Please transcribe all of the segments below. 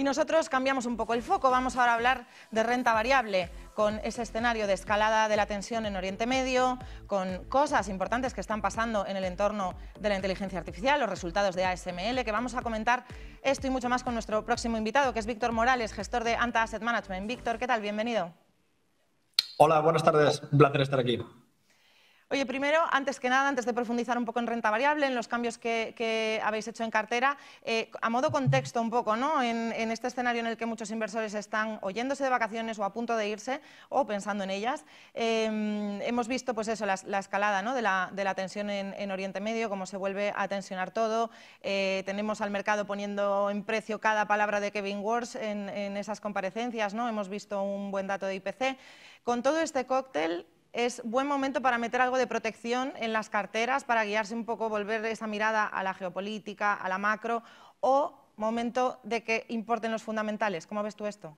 Y nosotros cambiamos un poco el foco, vamos ahora a hablar de renta variable, con ese escenario de escalada de la tensión en Oriente Medio, con cosas importantes que están pasando en el entorno de la inteligencia artificial, los resultados de ASML, que vamos a comentar esto y mucho más con nuestro próximo invitado, que es Víctor Morales, gestor de Anta Asset Management. Víctor, ¿qué tal? Bienvenido. Hola, buenas tardes. Un placer estar aquí. Oye, primero, antes que nada, antes de profundizar un poco en renta variable, en los cambios que habéis hecho en cartera, a modo contexto un poco, ¿no? En este escenario en el que muchos inversores están o yéndose de vacaciones o a punto de irse o pensando en ellas, hemos visto pues eso, la escalada, ¿no? de la tensión en Oriente Medio, cómo se vuelve a tensionar todo. Tenemos al mercado poniendo en precio cada palabra de Kevin Warsh en esas comparecencias, ¿no? Hemos visto un buen dato de IPC. Con todo este cóctel, ¿es buen momento para meter algo de protección en las carteras, para guiarse un poco, volver esa mirada a la geopolítica, a la macro, o momento de que importen los fundamentales? ¿Cómo ves tú esto?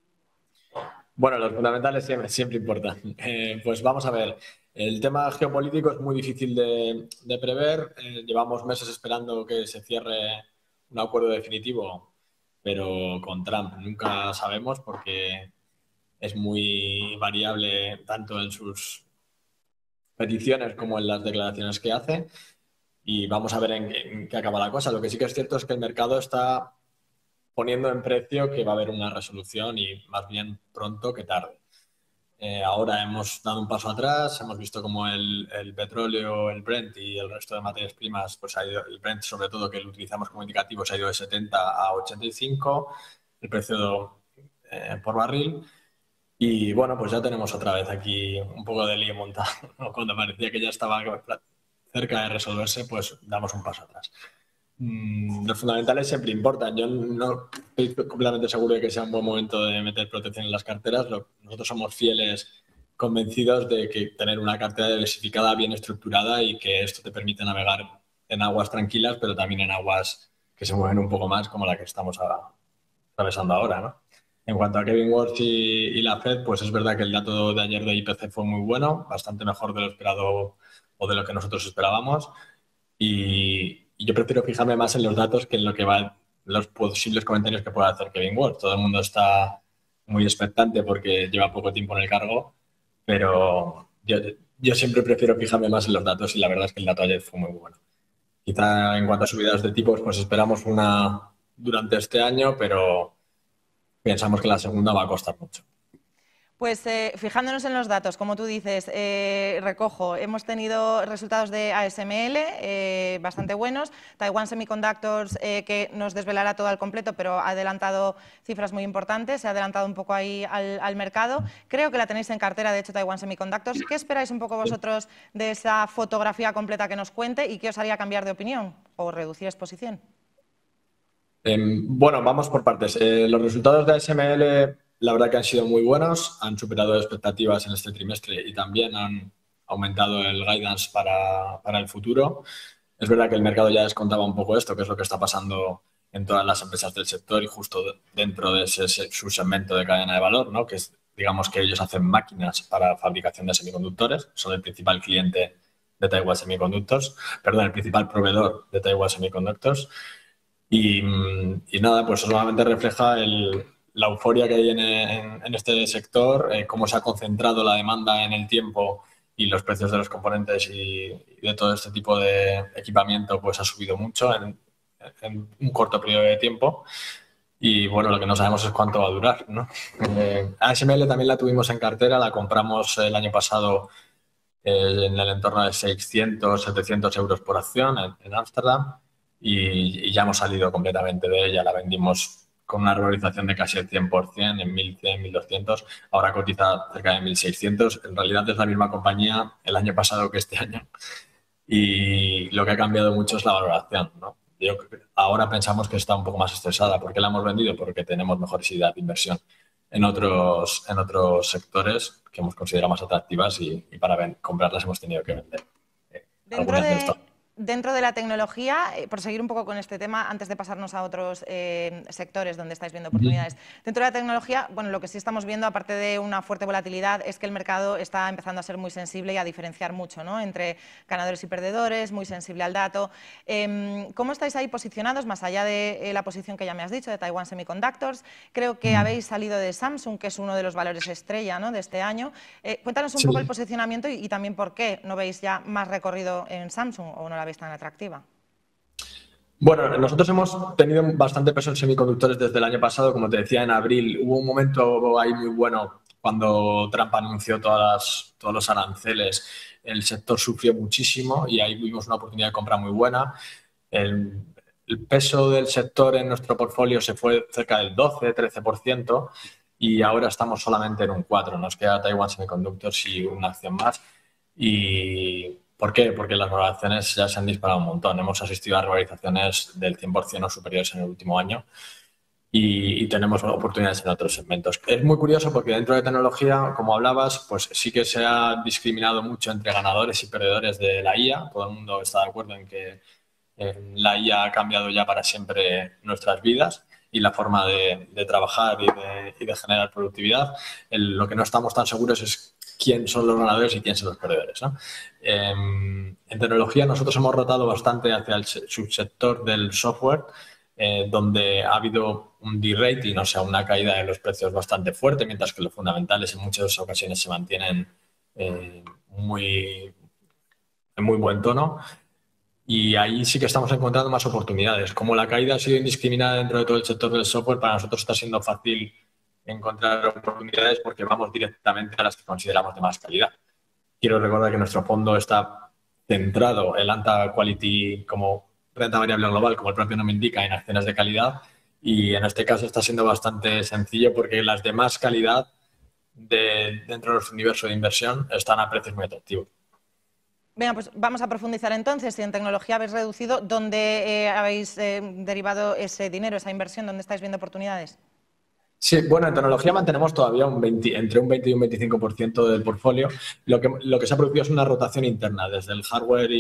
Bueno, los fundamentales siempre importan. Pues vamos a ver, el tema geopolítico es muy difícil de prever. Llevamos meses esperando que se cierre un acuerdo definitivo, pero con Trump nunca sabemos porque es muy variable tanto en sus peticiones como en las declaraciones que hace. Y vamos a ver en qué acaba la cosa. Lo que sí que es cierto es que el mercado está poniendo en precio que va a haber una resolución y más bien pronto que tarde. Ahora hemos dado un paso atrás, hemos visto como el petróleo, el Brent y el resto de materias primas, pues ha ido, el Brent sobre todo que lo utilizamos como indicativo, se ha ido de 70 a 85, el precio por barril. Y bueno, pues ya tenemos otra vez aquí un poco de lío montado, ¿no? Cuando parecía que ya estaba cerca de resolverse, pues damos un paso atrás. Los fundamentales siempre importan. Yo no estoy completamente seguro de que sea un buen momento de meter protección en las carteras. Nosotros somos fieles, convencidos de que tener una cartera diversificada, bien estructurada y que esto te permite navegar en aguas tranquilas, pero también en aguas que se mueven un poco más, como la que estamos atravesando ahora, ¿no? En cuanto a Kevin Warsh y la Fed, pues es verdad que el dato de ayer de IPC fue muy bueno, bastante mejor de lo esperado o de lo que nosotros esperábamos. Y yo prefiero fijarme más en los datos que en lo que va, los posibles comentarios que pueda hacer Kevin Warsh. Todo el mundo está muy expectante porque lleva poco tiempo en el cargo, pero yo siempre prefiero fijarme más en los datos y la verdad es que el dato ayer fue muy bueno. Quizá en cuanto a subidas de tipos, pues esperamos una durante este año, pero pensamos que la segunda va a costar mucho. Pues fijándonos en los datos, como tú dices, recojo, hemos tenido resultados de ASML bastante buenos, Taiwan Semiconductors que nos desvelará todo al completo, pero ha adelantado cifras muy importantes, se ha adelantado un poco ahí al mercado. Creo que la tenéis en cartera, de hecho, Taiwan Semiconductors. ¿Qué esperáis un poco vosotros de esa fotografía completa que nos cuente y qué os haría cambiar de opinión o reducir exposición? Bueno, vamos por partes. Los resultados de ASML, la verdad que han sido muy buenos, han superado expectativas en este trimestre y también han aumentado el guidance para el futuro. Es verdad que el mercado ya descontaba un poco esto, que es lo que está pasando en todas las empresas del sector y justo dentro de ese su segmento de cadena de valor, ¿no? Que es, digamos que ellos hacen máquinas para fabricación de semiconductores, son el principal cliente de Taiwan Semiconductors, perdón, el principal proveedor de Taiwan Semiconductors. Y nada, pues solamente refleja la euforia que hay en este sector, cómo se ha concentrado la demanda en el tiempo y los precios de los componentes y de todo este tipo de equipamiento pues ha subido mucho en un corto periodo de tiempo. Y bueno, lo que no sabemos es cuánto va a durar, ¿no? ASML también la tuvimos en cartera, la compramos el año pasado en el entorno de 600, 700 euros por acción en Ámsterdam y ya hemos salido completamente de ella. La vendimos con una revalorización de casi el 100%, en 1.100, 1.200. Ahora cotiza cerca de 1.600. En realidad es la misma compañía el año pasado que este año. Y lo que ha cambiado mucho es la valoración, ¿no? Ahora pensamos que está un poco más estresada. ¿Por qué la hemos vendido? Porque tenemos mejores ideas de inversión en otros sectores que hemos considerado más atractivas y para comprarlas hemos tenido que vender Dentro algunas del de, stock. Dentro de la tecnología, por seguir un poco con este tema, antes de pasarnos a otros sectores donde estáis viendo oportunidades, dentro de la tecnología, bueno, lo que sí estamos viendo, aparte de una fuerte volatilidad, es que el mercado está empezando a ser muy sensible y a diferenciar mucho, ¿no?, entre ganadores y perdedores, muy sensible al dato. ¿Cómo estáis ahí posicionados, más allá de la posición que ya me has dicho, de Taiwan Semiconductors? Creo que habéis salido de Samsung, que es uno de los valores estrella, ¿no?, de este año. Cuéntanos un poco el posicionamiento y también por qué no veis ya más recorrido en Samsung o no la veis tan atractiva. Bueno, nosotros hemos tenido bastante peso en semiconductores desde el año pasado. Como te decía, en abril hubo un momento ahí muy bueno cuando Trump anunció todos los aranceles. El sector sufrió muchísimo y ahí vimos una oportunidad de compra muy buena. El peso del sector en nuestro portfolio se fue cerca del 12-13% y ahora estamos solamente en un 4%. Nos queda Taiwan Semiconductors y una acción más. ¿Y por qué? Porque las valoraciones ya se han disparado un montón. Hemos asistido a revalorizaciones del 100% o superiores en el último año y tenemos oportunidades en otros segmentos. Es muy curioso porque dentro de tecnología, como hablabas, pues sí que se ha discriminado mucho entre ganadores y perdedores de la IA. Todo el mundo está de acuerdo en que la IA ha cambiado ya para siempre nuestras vidas y la forma de trabajar y de generar productividad. Lo que no estamos tan seguros es quién son los ganadores y quién son los perdedores, ¿no? En tecnología nosotros hemos rotado bastante hacia el subsector del software, donde ha habido un de-rating, o sea, una caída de los precios bastante fuerte, mientras que los fundamentales en muchas ocasiones se mantienen en muy buen tono. Y ahí sí que estamos encontrando más oportunidades. Como la caída ha sido indiscriminada dentro de todo el sector del software, para nosotros está siendo fácil encontrar oportunidades porque vamos directamente a las que consideramos de más calidad. Quiero recordar que nuestro fondo está centrado en alta quality como renta variable global, como el propio nombre indica, en acciones de calidad. Y en este caso está siendo bastante sencillo porque las de más calidad dentro de nuestro universo de inversión están a precios muy atractivos. Venga, pues vamos a profundizar entonces. Si en tecnología habéis reducido, ¿dónde habéis derivado ese dinero, esa inversión? ¿Dónde estáis viendo oportunidades? Sí, bueno, en tecnología mantenemos todavía entre un 20 y un 25% del portfolio. Lo que se ha producido es una rotación interna desde el hardware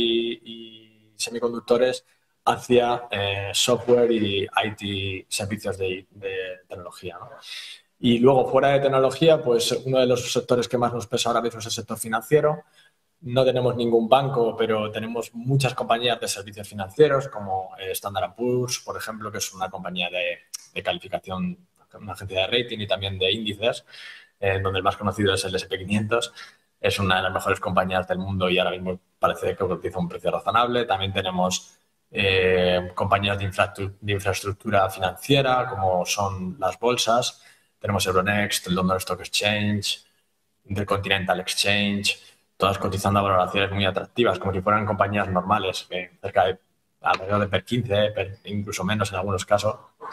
y semiconductores hacia software y IT servicios de tecnología, ¿no? Y luego, fuera de tecnología, pues uno de los sectores que más nos pesa ahora mismo es el sector financiero. No tenemos ningún banco, pero tenemos muchas compañías de servicios financieros, como Standard & Poor's, por ejemplo, que es una compañía de calificación, una agencia de rating y también de índices, donde el más conocido es el S&P 500. Es una de las mejores compañías del mundo y ahora mismo parece que cotiza un precio razonable. También tenemos compañías de infraestructura financiera, como son las bolsas. Tenemos Euronext, el London Stock Exchange, Intercontinental Exchange, todas cotizando a valoraciones muy atractivas, como si fueran compañías normales, cerca de alrededor de PER 15, incluso menos en algunos casos,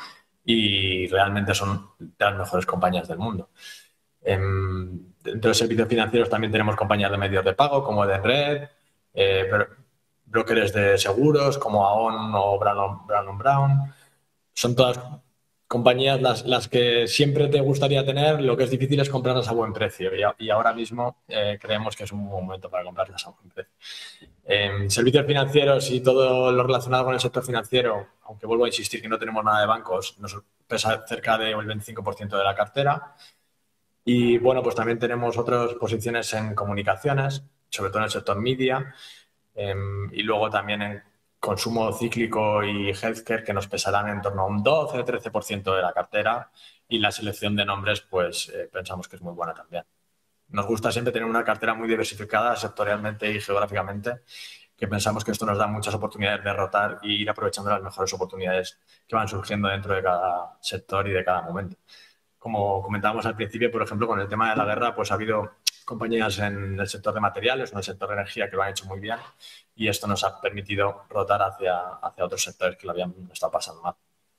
y realmente son de las mejores compañías del mundo. Dentro de los servicios financieros también tenemos compañías de medios de pago, como Edenred, brokers de seguros, como Aon o Brown & Brown. Son todas compañías las que siempre te gustaría tener, lo que es difícil es comprarlas a buen precio y ahora mismo creemos que es un buen momento para comprarlas a buen precio. Servicios financieros y todo lo relacionado con el sector financiero, aunque vuelvo a insistir que no tenemos nada de bancos, nos pesa cerca del 25% de la cartera. Y bueno, pues también tenemos otras posiciones en comunicaciones, sobre todo en el sector media, y luego también en consumo cíclico y healthcare, que nos pesarán en torno a un 12-13% de la cartera, y la selección de nombres pues pensamos que es muy buena también. Nos gusta siempre tener una cartera muy diversificada sectorialmente y geográficamente, que pensamos que esto nos da muchas oportunidades de rotar y ir aprovechando las mejores oportunidades que van surgiendo dentro de cada sector y de cada momento. Como comentábamos al principio, por ejemplo, con el tema de la guerra, pues ha habido compañías en el sector de materiales, en el sector de energía que lo han hecho muy bien y esto nos ha permitido rotar hacia otros sectores que lo habían estado pasando mal.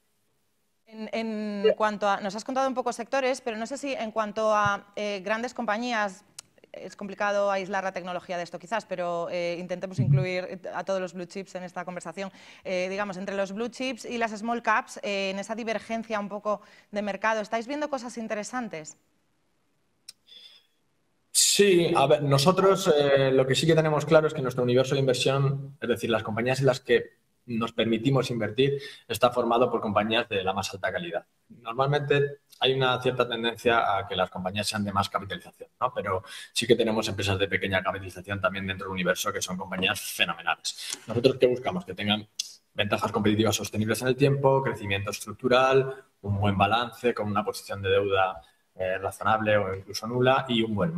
En cuanto a, nos has contado un poco sectores, pero no sé si en cuanto a grandes compañías, es complicado aislar la tecnología de esto quizás, pero intentemos incluir a todos los blue chips en esta conversación. Digamos, entre los blue chips y las small caps, en esa divergencia un poco de mercado, ¿estáis viendo cosas interesantes? Sí, a ver, nosotros lo que sí que tenemos claro es que nuestro universo de inversión, es decir, las compañías en las que nos permitimos invertir, está formado por compañías de la más alta calidad. Normalmente hay una cierta tendencia a que las compañías sean de más capitalización, ¿no? Pero sí que tenemos empresas de pequeña capitalización también dentro del universo que son compañías fenomenales. ¿Nosotros qué buscamos? Que tengan ventajas competitivas sostenibles en el tiempo, crecimiento estructural, un buen balance con una posición de deuda razonable o incluso nula y un buen